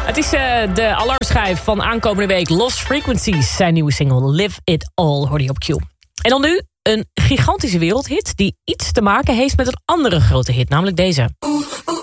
Het is de alarmschijf van aankomende week. Lost Frequencies, zijn nieuwe single Live It All, hoorde je op Q. En dan nu een gigantische wereldhit die iets te maken heeft met een andere grote hit, namelijk deze.